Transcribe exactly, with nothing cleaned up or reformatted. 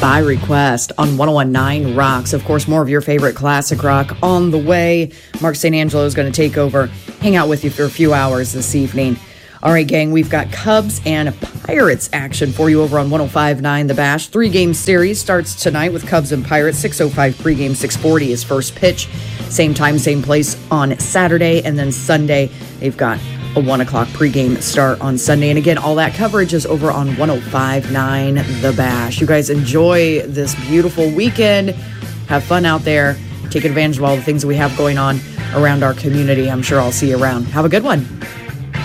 by request on one oh one point nine Rocks. Of course, more of your favorite classic rock on the way. Mark Saint Angelo is going to take over, hang out with you for a few hours this evening. All right, gang, we've got Cubs and Pirates action for you over on one oh five point nine The Bash. Three-game series starts tonight with Cubs and Pirates. six oh five pregame, six forty is first pitch. Same time, same place on Saturday. And then Sunday, they've got a one o'clock pregame start on Sunday. And again, all that coverage is over on one oh five point nine The Bash. You guys enjoy this beautiful weekend. Have fun out there. Take advantage of all the things that we have going on around our community. I'm sure I'll see you around. Have a good one.